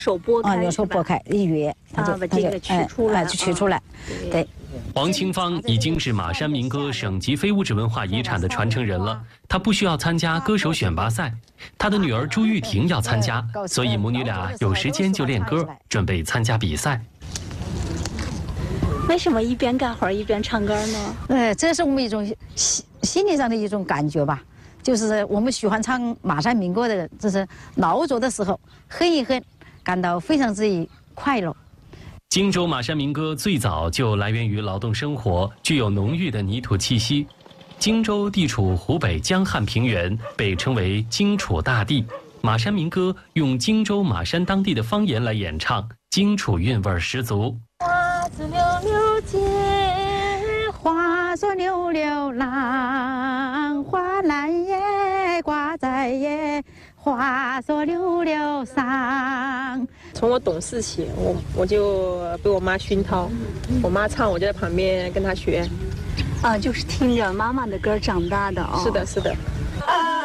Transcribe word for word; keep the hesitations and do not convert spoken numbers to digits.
手剥开， 啊，用手剥开一约，它就把这个取出来， 就取出来，对。 黄清芳已经是马山民歌省级非物质文化遗产的传承人了，她不需要参加歌手选拔赛，她的女儿朱玉婷要参加，所以母女俩有时间就练歌，准备参加比赛。 为什么一边干活一边唱歌呢？ 呃，这是我们一种心心理上的一种感觉吧，就是我们喜欢唱马山民歌的人，就是劳作的时候哼一哼，感到非常之快乐。 荆州马山民歌最早就来源于劳动生活，具有浓郁的泥土气息。荆州地处湖北江汉平原，被称为荆楚大地。马山民歌用荆州马山当地的方言来演唱，荆楚韵味十足。 花枝溜溜结，花说溜溜郎，花篮叶挂在叶。 花说溜溜上。 从我懂事起，我我就被我妈熏陶，我妈唱，我就在旁边跟她学。 啊，就是听着妈妈的歌长大的哦。 是的，是的。